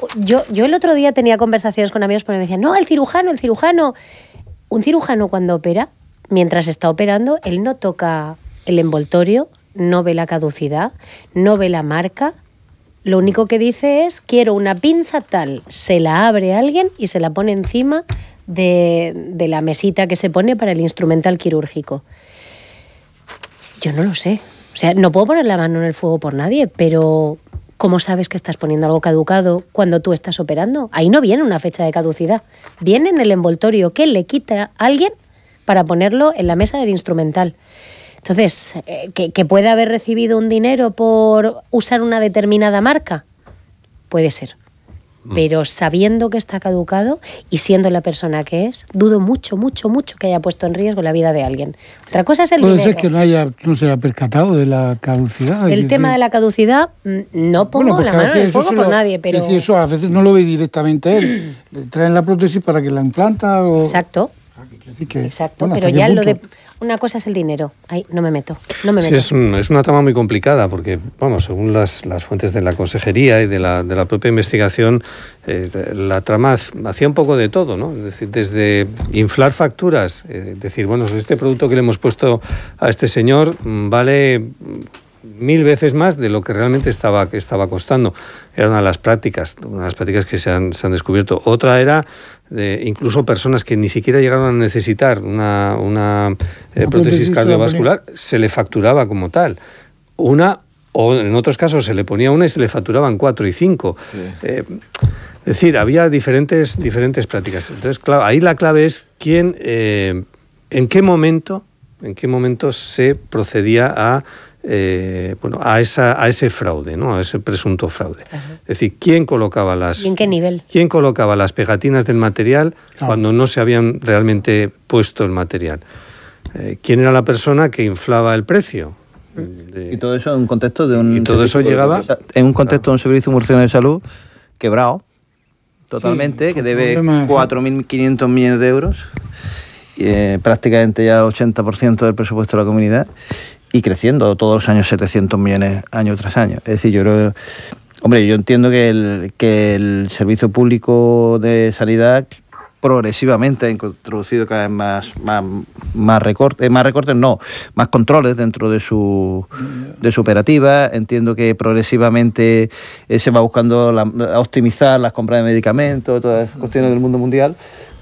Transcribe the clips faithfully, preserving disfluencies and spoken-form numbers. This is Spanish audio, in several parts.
yo, yo el otro día tenía conversaciones con amigos porque me decían, no, el cirujano, el cirujano. Un cirujano cuando opera, mientras está operando, él no toca el envoltorio, no ve la caducidad, no ve la marca. Lo único que dice es, quiero una pinza tal, se la abre a alguien y se la pone encima de, de la mesita que se pone para el instrumental quirúrgico. Yo no lo sé. O sea, no puedo poner la mano en el fuego por nadie, pero ¿cómo sabes que estás poniendo algo caducado cuando tú estás operando? Ahí no viene una fecha de caducidad. Viene en el envoltorio que le quita a alguien para ponerlo en la mesa del instrumental. Entonces, ¿que, que puede haber recibido un dinero por usar una determinada marca? Puede ser. Mm. Pero sabiendo que está caducado y siendo la persona que es, dudo mucho, mucho, mucho que haya puesto en riesgo la vida de alguien. Otra cosa es el puede dinero. Puede ser que no, haya, no se haya percatado de la caducidad. El tema decir... de la caducidad, no pongo bueno, la mano en el fuego por lo, nadie, pero... Es decir, eso a veces no lo ve directamente él. Le traen la prótesis para que la implanta o... Exacto. Que, Exacto, bueno, pero ya lo de... Una cosa es el dinero. Ahí no me meto. No me meto. Sí, es, un, es una trama muy complicada porque, vamos, según las, las fuentes de la consejería y de la, de la propia investigación, eh, la trama hacía un poco de todo, ¿no? Es decir, desde inflar facturas, eh, decir, bueno, este producto que le hemos puesto a este señor vale mil veces más de lo que realmente estaba, que estaba costando. Era una de las prácticas, una de las prácticas que se han, se han descubierto. Otra era de incluso personas que ni siquiera llegaron a necesitar una, una eh, prótesis cardiovascular, se le facturaba como tal. Una, o en otros casos se le ponía una y se le facturaban cuatro y cinco. Sí. Eh, es decir, había diferentes, diferentes prácticas. Entonces, claro, ahí la clave es quién, eh, en qué momento, en qué momento se procedía a Eh, bueno, a, esa, a ese fraude, ¿no? A ese presunto fraude. Ajá. Es decir, ¿quién colocaba las... ¿Y en qué nivel? ¿Quién colocaba las pegatinas del material claro. cuando no se habían realmente puesto el material? Eh, ¿Quién era la persona que inflaba el precio? De... Y todo eso en un contexto de un... Y todo eso llegaba... De, en un contexto claro. de un servicio murciano de salud quebrado, totalmente, sí, que debe cuatro mil quinientos millones de euros, y, eh, prácticamente ya el ochenta por ciento del presupuesto de la comunidad, y creciendo todos los años setecientos millones año tras año. Es decir, yo creo... Hombre, yo entiendo que el, que el servicio público de sanidad progresivamente ha introducido cada vez más, más, más recortes, más recortes no, más controles dentro de su, de su operativa. Entiendo que progresivamente eh, se va buscando la, optimizar las compras de medicamentos, todas las cuestiones del mundo mundial.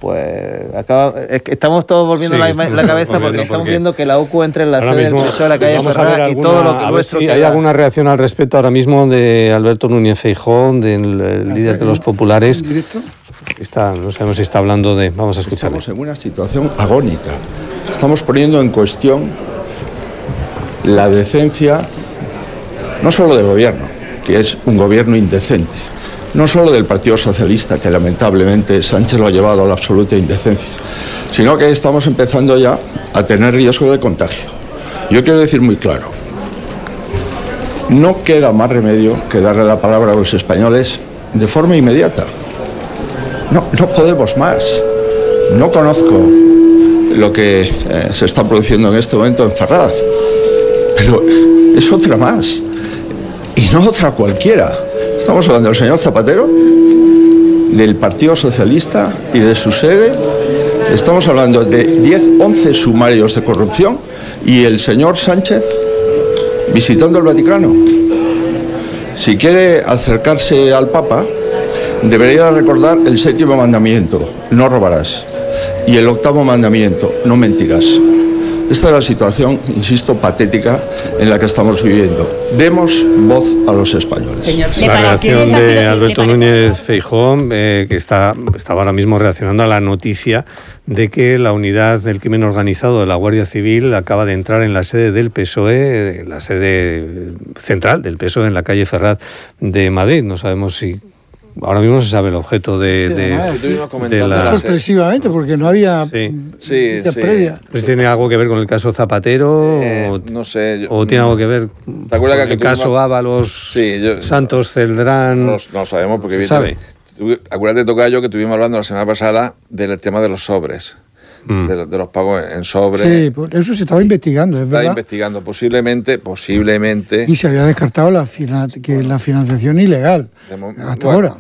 Pues acaba, es que estamos todos volviendo sí, la, la cabeza porque, porque estamos viendo que la U C U entra en la sede del P S O E, la calle Ferraz y todo lo que nuestro... Si hay alguna reacción al respecto ahora mismo de Alberto Núñez Feijóo, del el líder de los populares. Está, no sabemos si está hablando de... Vamos a escucharlo. Estamos en una situación agónica. Estamos poniendo en cuestión la decencia, no solo del gobierno, que es un gobierno indecente, no solo del Partido Socialista, que lamentablemente Sánchez lo ha llevado a la absoluta indecencia, sino que estamos empezando ya a tener riesgo de contagio. Yo quiero decir muy claro, no queda más remedio que darle la palabra a los españoles de forma inmediata. No, no podemos más. No conozco lo que eh, se está produciendo en este momento en Ferraz, pero es otra más, y no otra cualquiera. Estamos hablando del señor Zapatero, del Partido Socialista y de su sede. Estamos hablando de diez, once sumarios de corrupción y el señor Sánchez visitando el Vaticano. Si quiere acercarse al Papa, debería recordar el séptimo mandamiento, no robarás, y el octavo mandamiento, no mentirás. Esta es la situación, insisto, patética en la que estamos viviendo. Demos voz a los españoles. Señor, la reacción de Alberto Núñez Feijóo, eh, que está, estaba ahora mismo reaccionando a la noticia de que la unidad del crimen organizado de la Guardia Civil acaba de entrar en la sede del P S O E, la sede central del P S O E en la calle Ferraz de Madrid. No sabemos si... Ahora mismo se sabe el objeto de, de, de, de la... Sorpresivamente, porque no había sí, sí, sí. previa. Pues ¿tiene algo que ver con el caso Zapatero? Eh, o, no sé. Yo, ¿O tiene algo que ver ¿te acuerdas con que el caso tuvimos... Ábalos, sí, yo, Santos, Celdrán? No, no sabemos, porque... ¿Sabe? Acuérdate, Tocayo, que estuvimos hablando la semana pasada del tema de los sobres. Mm. De, de los pagos en sobre. Sí, eso se estaba investigando, es se estaba verdad. investigando, posiblemente, posiblemente. Y se había descartado la, que la financiación ilegal, de hasta bueno, ahora.